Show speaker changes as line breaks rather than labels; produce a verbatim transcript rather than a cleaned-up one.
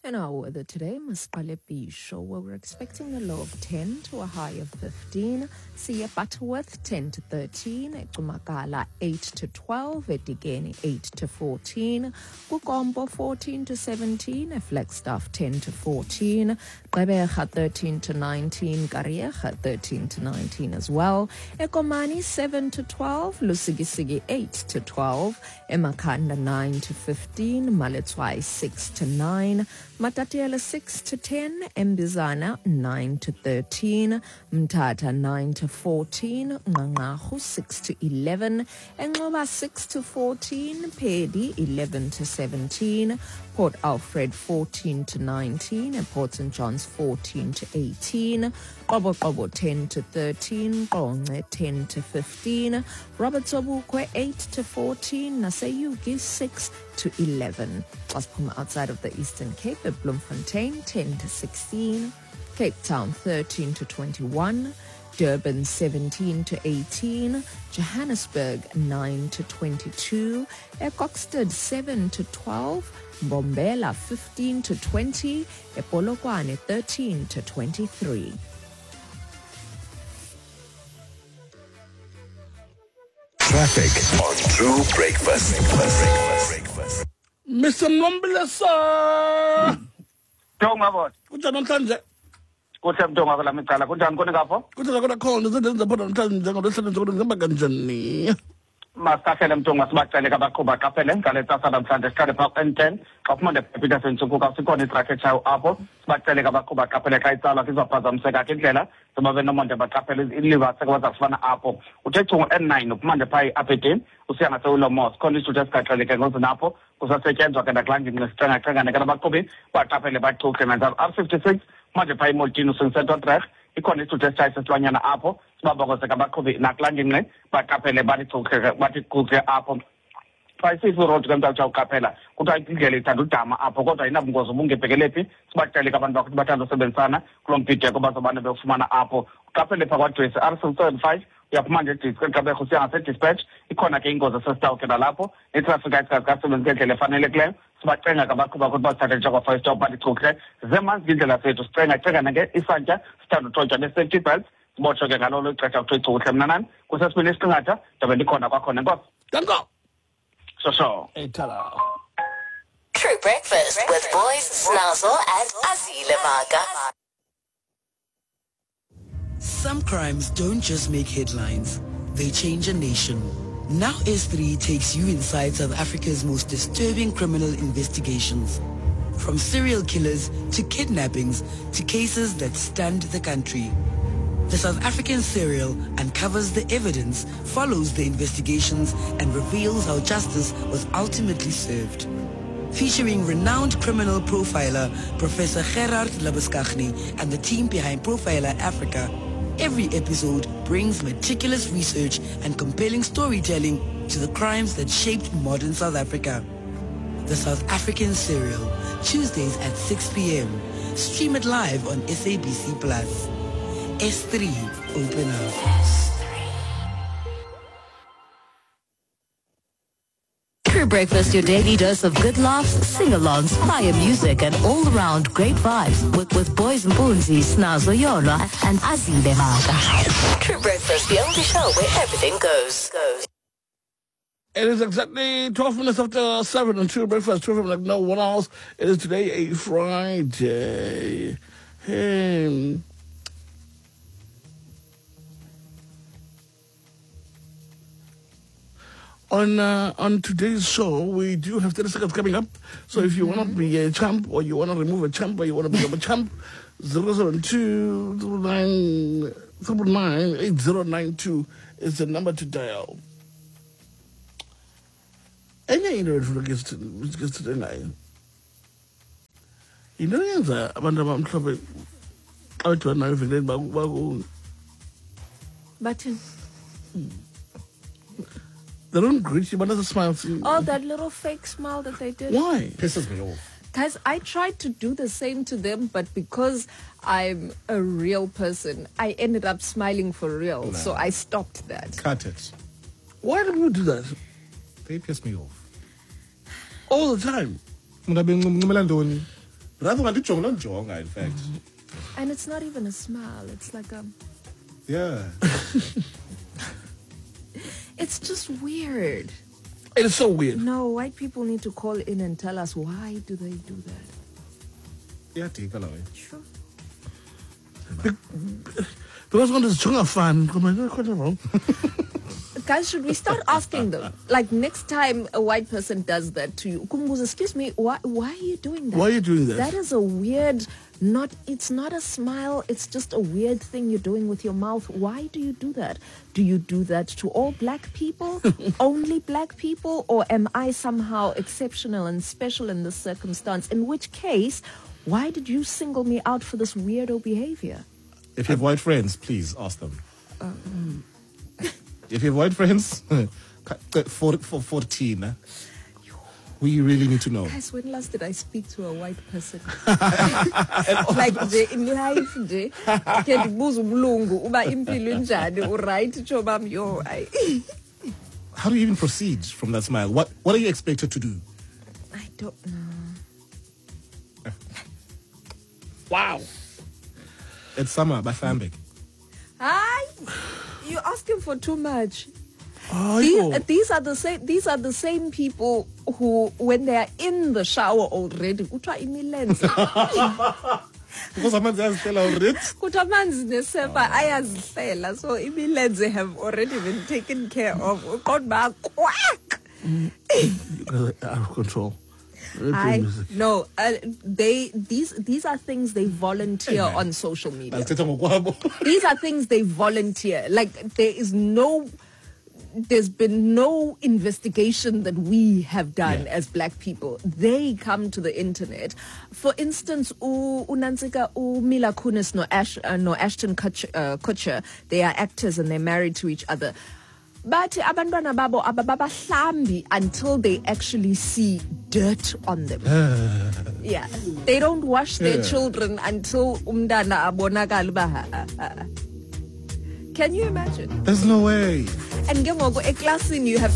And our weather today, Masqale Bisho, where we're expecting a low of ten to a high of fifteen. Siya Butterworth, ten to thirteen. Etumakala, eight to twelve. Etigeni, eight to fourteen. Kukombo, fourteen to seventeen. Flagstaff, ten to fourteen. Gqeberha, thirteen to nineteen. Kariega, thirteen to nineteen as well. Ekomani, seven to twelve. Lusigisigi, eight to twelve. Emakanda, nine to fifteen. Maletswai, six to nine. Matatiele six to ten, Mbizana nine to thirteen, Mtata nine to fourteen, Ngangahu six to eleven, Engoba six to fourteen, Pedi eleven to seventeen, Port Alfred fourteen to nineteen, and Port Saint John's fourteen to eighteen, Qobo Qobo ten to thirteen, Qonce ten to fifteen, Robert Sobukwe eight to fourteen, Naseyuki six to eleven. As from outside of the Eastern Cape, at Bloemfontein ten to sixteen, Cape Town thirteen to twenty-one, Durban seventeen to eighteen, Johannesburg nine to twenty-two, Ecoxted seven to twelve, Bombela fifteen to twenty, Polokwane thirteen to twenty-three.
Traffic on True Breakfast. Breakfast. Breakfast.
Mister Nombilesa.
Tonga bot.
Kunjani namhlanje?
Kuhle mtonga kula micala. Kunjani kuni kapho?
Kunjani khona khona izinto zaphoda namhlanje ngoLwesihlanu nje ngihamba kanjani?
Masikahlele mtonga sibacele kabaqhuba qaphele ngale tsasa namhlanje siqale pha N ten. Xa kumande Peterson Tsukuka sikhona itrack echayo apho. Sibacele kabaqhuba qaphele xa itsala sizophazamiseka indlela. Soba benomonde baqaphele iliva sekwaza kufana apho. Uthe chungu N nine ukumande pha iApedin usiya ngaseWilomos. Khona isithuthi esikaxeleke ngozinapho kusasetyenzwa ke nakulangini ngesicengacengane kana baqhubi baqaphele baxuke nanjalo R fifty-six manje pha imoltini usenseto track ikhona isithuthi esitshayisa isilwanyana apho sibabokozeka abaqhubi nakulangini baqaphele balicuke baticuke apho pha isisi road ke mntu uqaphela kuthiwa indlela ithanda udama apho kodwa ayinabungozi ubungebhekelephi sibaxeleke abantu bakuthi bathanda usebenzisana kulo mbhideko bazobane befumana apho uqaphele pha kwadresi R seventy-five uyaphuma nje district kabekho usiya ngase-dispatch ikhona ke ingozi esesitawuke nalapho itraffic ayisikasebenzi ngendlela efanelekileyo sibacenga kabaqhuba ukuthi bazithathe njengofire stop balicuke zemanzi indlela zethu sicenga cenga nange isantya sithanda uthonjwa ne-safety belt sibotshwe ke ngalolo ixesha kuthiwa icukuhle mnanani kusesibini isiqingatha ndabe ndikhona kwakhona enkosi
Danko.
so so
Hey, tada.
True Breakfast with Boys Snazzle and Azile Maga.
Some crimes don't just make headlines, they change a nation. Now S three takes you inside South Africa's most disturbing criminal investigations. From serial killers to kidnappings to cases that stunned the country. The South African serial uncovers the evidence, follows the investigations, and reveals how justice was ultimately served. Featuring renowned criminal profiler Professor Gerard Labuschagne and the team behind Profiler Africa, every episode brings meticulous research and compelling storytelling to the crimes that shaped modern South Africa. The South African Serial, Tuesdays at six p.m. Stream it live on S A B C Plus. S three, open up.
True Breakfast, your daily dose of good laughs, sing-alongs, fire music, and all-around great vibes with, with Boys and Boonzi, Snazo Yola, and Azile Maga. True Breakfast, the only show where everything goes. goes.
It is exactly twelve minutes after seven on True Breakfast. True from like no one else. It is today a Friday. Hey. On uh, on today's show, we do have thirty seconds coming up. So if you want to be a champ, or you want to remove a champ, or you want to become a champ, zero seven two nine nine eight zero nine two is the number to dial. Enye into efuna today nayo. Into yenza abantu abamhlophe xa bethiwa nayo evenkileni baku
Button.
They don't greet you, but there's a smile.
Oh, that little fake smile that they did.
Why?
Pisses me off.
Guys, I tried to do the same to them, but because I'm a real person, I ended up smiling for real. No. So I stopped that.
Cut it.
Why do you do that?
They piss me off.
All the time.
Rather than do not jonga, in fact.
And it's not even a smile. It's like a...
Yeah.
It's just weird.
It is so weird.
No, white people need to call in and tell us why do they do that.
Yeah, take a look.
Sure.
Because when it's chunga fan, come on, quite wrong.
Guys, should we start asking them? Like next time a white person does that to you, Kumbuza, excuse me, why, why are you doing that?
Why are you doing that?
That is a weird, not, it's not a smile, it's just a weird thing you're doing with your mouth. Why do you do that? Do you do that to all black people? Only black people? Or am I somehow exceptional and special in this circumstance? In which case, why did you single me out for this weirdo behavior?
If you have white friends, please ask them. Um. If you have white friends, for, for fourteen, eh? We really need to know.
Guys, when last did I speak to a white person? Like the, in life, the get buzumlungu uba impilo njani uright chobam yo.
How do you even proceed from that smile? What What are you expected to do?
I don't know.
Wow.
It's summer by Fambik.
Hi. You're asking for too much.
Oh,
These, these are the same. These are the same people who, when they are in the shower already, utwa imilenze.
Because I'm still already.
Kutwa manzi nesepa ayazihlela, so imilenze have already been taken care of. Kodwa quack.
Out of control.
I no, uh, they these these are things they volunteer
Hey,
on social media.
That's
These are things they volunteer. Like there is no, there's been no investigation that we have done
Yeah.
as black people. They come to the internet. For instance, u Unansika u Mila Kunis no Ash uh, no Ashton Kutcher, uh, Kutcher, they are actors and they're married to each other. But abantwana babo ababahlambi until they actually see dirt on them. Yeah, they don't wash their
Yeah.
children until umdana abonakala uba. Can you imagine?
There's no way.
And ke ngoku eklasini you have